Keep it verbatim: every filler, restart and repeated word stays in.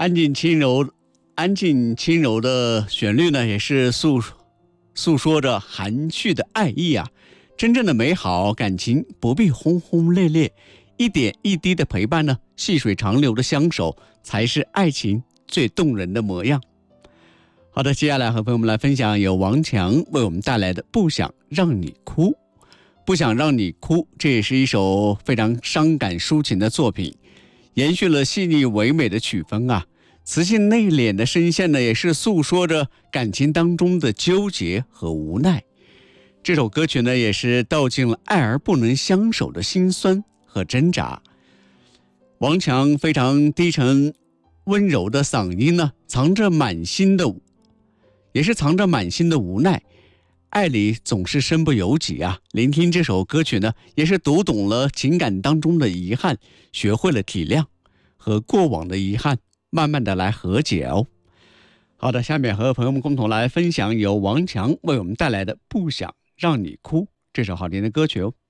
安静轻柔、安静轻柔的旋律呢，也是诉诉说着含蓄的爱意啊。真正的美好感情不必轰轰烈烈，一点一滴的陪伴呢，细水长流的相守，才是爱情最动人的模样。好的，接下来和朋友们来分享由王强为我们带来的《不想让你哭》。不想让你哭，这也是一首非常伤感抒情的作品，延续了细腻唯美的曲风啊。磁性内敛的声线呢，也是诉说着感情当中的纠结和无奈。这首歌曲呢，也是道尽了爱而不能相守的辛酸和挣扎。王强非常低沉温柔的嗓音呢，藏着满心的，也是藏着满心的无奈。爱里总是身不由己啊！聆听这首歌曲呢，也是读懂了情感当中的遗憾，学会了体谅和过往的遗憾，慢慢的来和解哦。好的，下面和朋友们共同来分享由王强为我们带来的《不想让你哭》这首好听的歌曲哦。